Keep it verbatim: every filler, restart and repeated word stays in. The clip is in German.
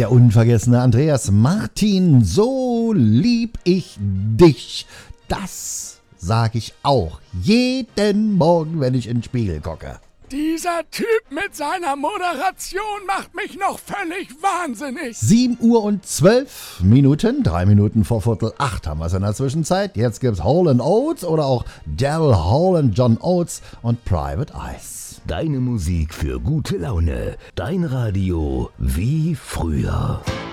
der unvergessene Andreas Martin, so lieb ich dich. Das sag ich auch jeden Morgen, wenn ich in den Spiegel gucke. Dieser Typ mit seiner Moderation macht mich noch völlig wahnsinnig. sieben Uhr und zwölf Minuten, drei Minuten vor Viertel acht haben wir es in der Zwischenzeit. Jetzt gibt's Hall and Oates oder auch Daryl Hall und John Oates und Private Eyes. Deine Musik für gute Laune. Dein Radio wie früher.